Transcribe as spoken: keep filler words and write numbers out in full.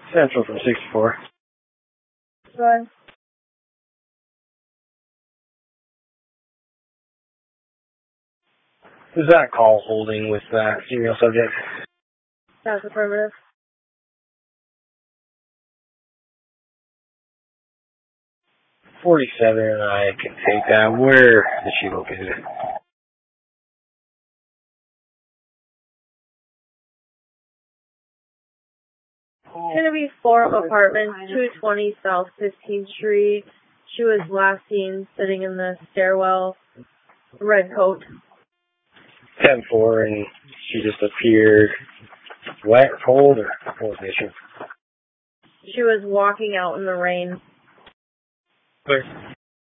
Central from sixty-four. Go ahead. Is that call holding with that female subject? That's affirmative. forty-seven, I can take that. Where is she located? Genevieve Forum Apartments, two twenty South fifteenth Street. She was last seen sitting in the stairwell, red coat. ten four, and she just appeared wet or cold, or what was the issue? She was walking out in the rain. Clear.